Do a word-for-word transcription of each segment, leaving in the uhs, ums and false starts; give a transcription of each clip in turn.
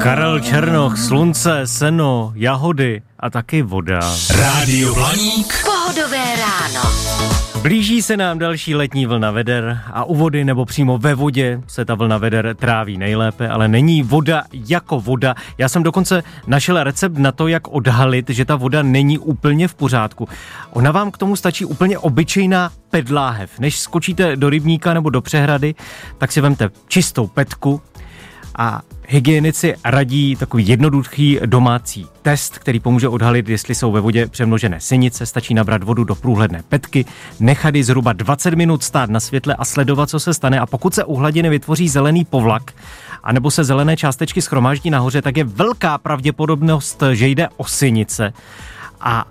Karel Černoch, slunce, seno, jahody a taky voda. Rádio Blaník. Pohodové ráno. Blíží se nám další letní vlna veder a u vody nebo přímo ve vodě se ta vlna veder tráví nejlépe, ale není voda jako voda. Já jsem dokonce našel recept na to, jak odhalit, že ta voda není úplně v pořádku. Ona vám k tomu stačí úplně obyčejná pedláhev. Než skočíte do rybníka nebo do přehrady, tak si vemte čistou petku a hygienici radí takový jednoduchý domácí test, který pomůže odhalit, jestli jsou ve vodě přemnožené sinice. Stačí nabrat vodu do průhledné petky, nechat ji zhruba dvacet minut stát na světle a sledovat, co se stane. A pokud se u hladiny vytvoří zelený povlak, anebo se zelené částečky shromáždí nahoře, tak je velká pravděpodobnost, že jde o sinice. A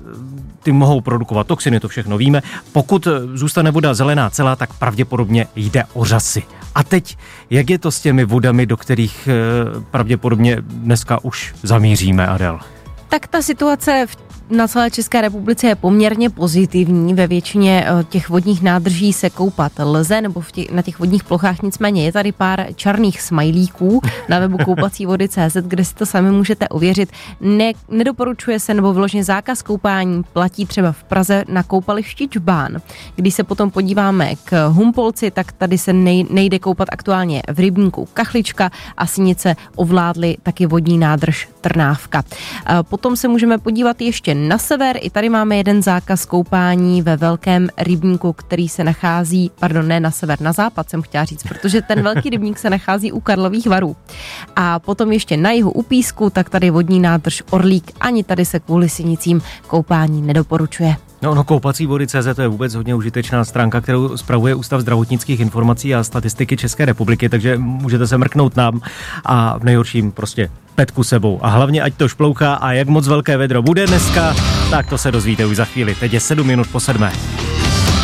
ty mohou produkovat toxiny, to všechno víme. Pokud zůstane voda zelená celá, tak pravděpodobně jde o řasy. A teď, jak je to s těmi vodami, do kterých pravděpodobně dneska už zamíříme, Adel? Tak ta situace v na celé České republice je poměrně pozitivní. Ve většině těch vodních nádrží se koupat lze, nebo v těch, na těch vodních plochách, nicméně je tady pár černých smajlíků na webu koupací vody tečka cé zet, kde si to sami můžete ověřit. Ne, nedoporučuje se, nebo vyloženě zákaz koupání platí třeba v Praze na koupališti Džbán. Když se potom podíváme k Humpolci, tak tady se nej, nejde koupat aktuálně v rybníku Kachlička a sinice ovládly taky vodní nádrž Trnávka. Potom se můžeme podívat ještě na sever. I tady máme jeden zákaz koupání ve velkém rybníku, který se nachází, pardon, ne na sever, na západ jsem chtěla říct, protože ten velký rybník se nachází u Karlových Varů. A potom ještě na jihu u Písku, tak tady vodní nádrž Orlík, ani tady se kvůli sinicím koupání nedoporučuje. No, no koupací vody tečka cé zet to je vůbec hodně užitečná stránka, kterou spravuje Ústav zdravotnických informací a statistiky České republiky, takže můžete se mrknout nám a v nejhorším prostě petku sebou. A hlavně ať to šplouchá a jak moc velké vedro bude dneska, tak to se dozvíte už za chvíli. Teď je sedm minut po sedmé.